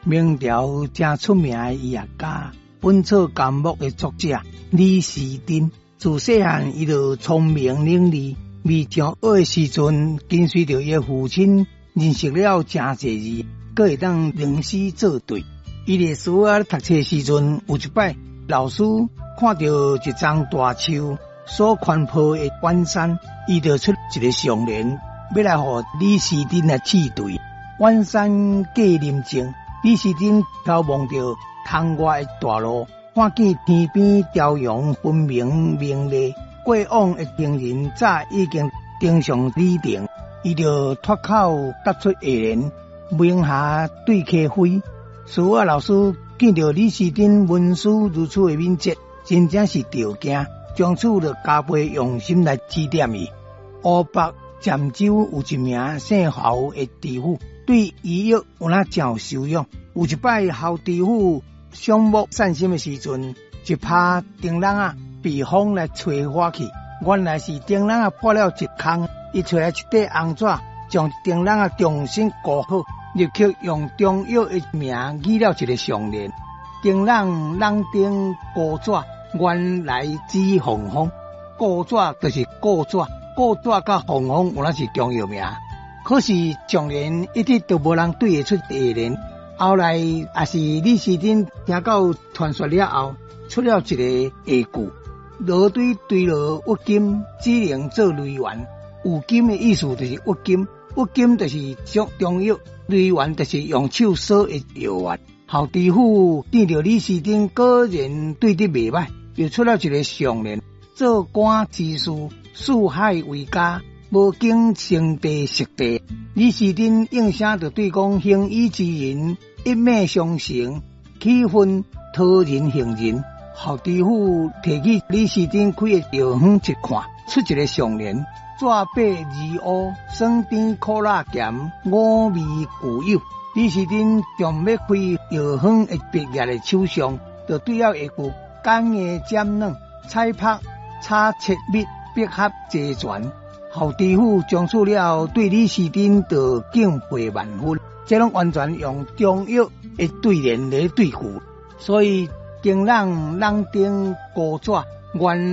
明朝正出名的医学家、本草纲目的作者李时珍，自细汉伊就聪明伶俐，未上学的时阵，跟随着伊父亲认识了真侪字，阁会当吟诗作对。伊历史读册时阵，有一摆老师看到一丛大树所宽坡的远山，伊就出一个上联，要来互李时珍来试对。远山隔林静，李时珍眺望着窗外的大路，看见天边朝阳分明明丽，过往的行人早已经登上李亭，伊就脱口答出下联：明霞对客飞。数学老师见到李时珍文思如此的敏捷，真正是着惊，从此就加倍用心来指点伊。湖北泉州有一名姓侯的知府，对医药有那真受用。有一摆侯知府赏木散心的时阵，一拍灯笼啊被风来吹花去，原来是灯笼啊破了一空，伊找来一块红纸，将灯笼啊重新固好，立刻用中药的名拟了一个上联：灯笼人灯固纸，原来指红枫。固纸就是固纸，固纸甲红枫有那是中药名。可是上联一直都无人对得出下联。后来也是李时珍听到传说了后，出了一个下句：罗堆堆罗郁金，只能做雷丸。有金的意思就是郁金，郁金就是属中药，雷丸就是用手烧的药丸。侯知府见到李时珍果然对得袂歹，又出了一个上联：做官之事，四海为家，无经生地食地。李时珍应声就对讲：行医之人，一脉相承，气氛讨人行人。侯知府提起李时珍开的药方一看，出一个上联：纸白二乌，酸甜苦辣咸，五味具有。李时珍将要开药方的笔握在手上，就对了下句：干叶尖软，菜拍炒切蜜，笔合齐全。侯知府从此了对李时珍就敬佩万分，这拢完全用中药的对联来对句，所以灯笼人灯固纸，原